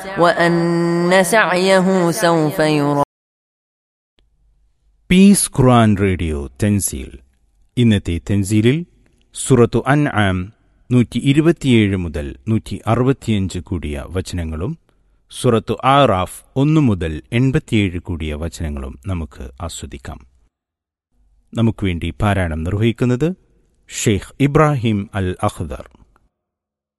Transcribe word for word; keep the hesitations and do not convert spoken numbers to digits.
وأن سعيه سوف يرى. Piece ഖുർആൻ radio Thanzeel. ഇന്നത്തെ തെൻസീലിൽ സൂറത്തു അൻആം നൂറ്റി ഇരുപത്തിയേഴ് മുതൽ നൂറ്റി അറുപത്തിയഞ്ച് കൂടിയ വചനങ്ങളും സൂറത്തു ആറാഫ് ഒന്ന് മുതൽ എൺപത്തിയേഴ് കൂടിയ വചനങ്ങളും നമുക്ക് ആസ്വദിക്കാം. നമുക്ക് വേണ്ടി പാരായണം നിർവഹിക്കുന്നത് ഷെയ്ഖ് ഇബ്രാഹിം അൽ അഖ്ദർ.